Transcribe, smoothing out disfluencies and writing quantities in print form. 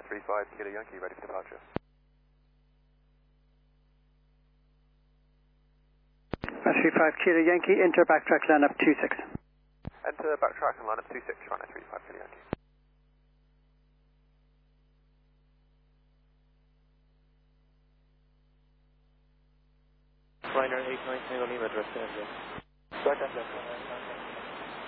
35 Kilo Yankee, ready for departure. 35 Kilo Yankee, enter backtrack line up 26. Enter backtrack and line up 26, runway 35 Kilo Yankee. Liner 89 Tango Lima, address to address. Start address.